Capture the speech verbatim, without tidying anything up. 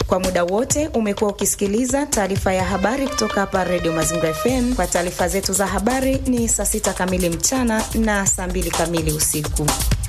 Kwa muda wote umekuwa ukisikiliza taarifa ya habari kutoka hapa Radio Mazingira F M. Kwa taarifa zetu za habari ni saa sita kamili mchana na saa mbili kamili usiku.